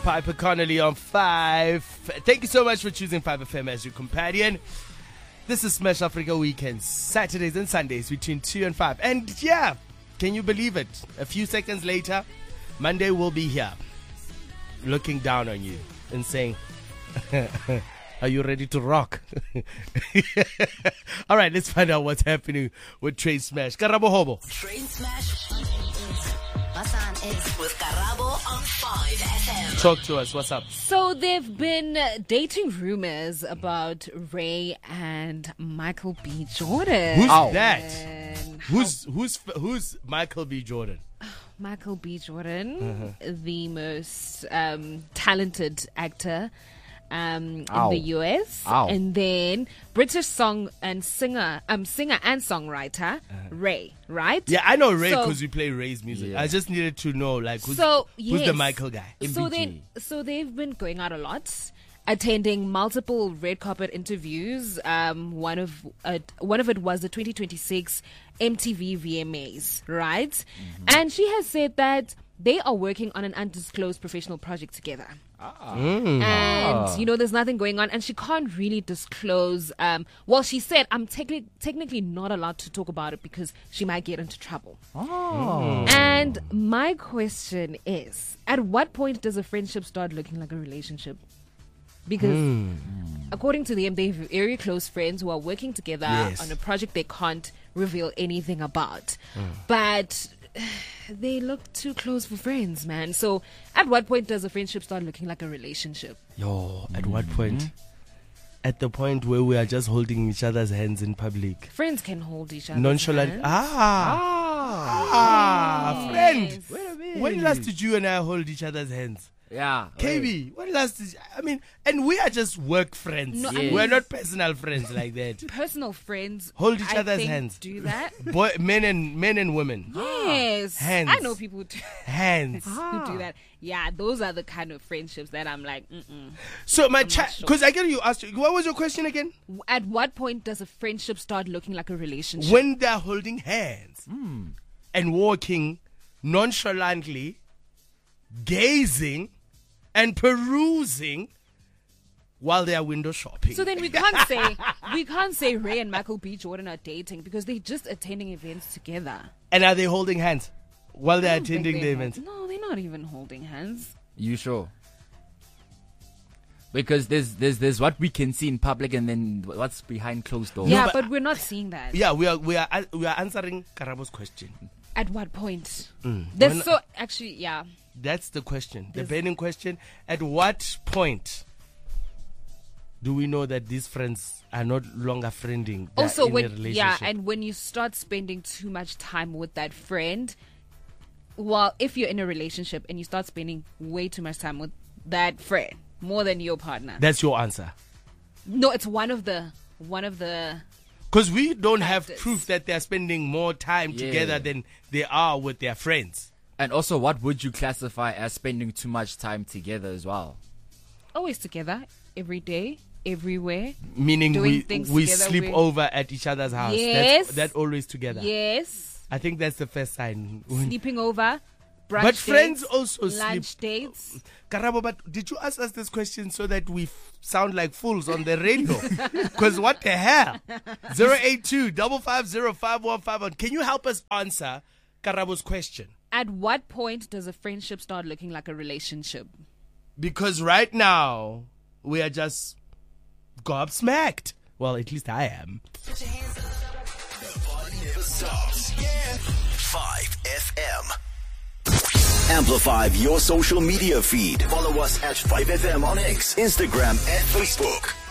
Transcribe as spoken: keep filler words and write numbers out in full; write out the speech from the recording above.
Piper Connolly on five. Thank you so much for choosing five F M as your companion. This is Smash Africa Weekends, Saturdays and Sundays between two and five. And yeah, can you believe it? A few seconds later, Monday will be here, looking down on you and saying, are you ready to rock? All right, let's find out what's happening with Train Smash. Karabo Hobo. Train Smash. Basan is with Karabo on five F M. Talk to us. What's up? So there've been dating rumors about Ray and Michael B. Jordan. Who's Oh. that? And Who's who's who's Michael B. Jordan? Michael B. Jordan, the most um, talented actor um, in Ow. the U S, Ow. and then British song and singer, um, singer and songwriter Ray, right? Yeah, I know Ray So- because we play Ray's music. Yeah. I just needed to know like who's, So, who's the yes. Michael guy. So M B G. then, so they've been going out a lot, attending multiple red carpet interviews. Um, one of uh, one of it was the twenty twenty-six M T V V M As, right? Mm-hmm. And she has said that they are working on an undisclosed professional project together. And you know, there's nothing going on, and she can't really disclose. Um, well, she said, "I'm technically technically not allowed to talk about it because she might get into trouble." Oh. And my question is, at what point does a friendship start looking like a relationship? Because according to them, they're very close friends who are working together Yes. on a project they can't reveal anything about. But they look too close for friends, man. So at what point does a friendship start looking like a relationship? Yo, at what point? At the point where we are just holding each other's hands in public. Friends can hold each other. Nonchalant. Ah. Ah. Friend. Wait a minute. When last did you and I hold each other's hands? Yeah. K B, when last did you, I mean, and we are just work friends. No, I Yes. We're not personal friends like that. Personal friends Hold each I other's think, hands. do that. Boy, men and men and women. Yes. Hands. I know people who do, Hands. who do that. Yeah, those are the kind of friendships that I'm like, mm-mm. So my not chat, sure. because I get you asked, what was your question again? At what point does a friendship start looking like a relationship? When they're holding hands and walking nonchalantly, gazing and perusing while they are window shopping. So then we can't say we can't say Ray and Michael B. Jordan are dating because they're just attending events together. And are they holding hands while they're I don't think attending the they're event? hold- No, they're not even holding hands. You sure? Because there's there's there's what we can see in public and then what's behind closed doors. yeah, but- but, we're not seeing that. Yeah, we are we are we are answering Karabo's question. At what point? When- There's so actually, yeah. That's the question, the Yes. burning question. At what point do we know that these friends are not longer friending? They're Also, in a when relationship? yeah, and when you start spending too much time with that friend, well, if you're in a relationship and you start spending way too much time with that friend more than your partner, That's your answer. no, it's one of the one of the. Because we don't have Factors. proof that they're spending more time Yeah. together than they are with their friends. And also, what would you classify as spending too much time together as well? Always together, every day, everywhere. Meaning Doing we things we together, sleep we- over at each other's house. Yes. That's, that always together. Yes, I think that's the first sign. When- sleeping over, brunch But dates, friends also sleep. lunch dates. Karabo, but did you ask us this question so that we f- sound like fools on the radio? Because what the hell? zero eight two, five five zero, five one five one. Can you help us answer Karabo's question? At what point does a friendship start looking like a relationship? Because right now, we are just gobsmacked. Well, at least I am. Put your hands up. The party never stops. Yeah. five F M. Amplify your social media feed. Follow us at five F M on X, Instagram, and Facebook.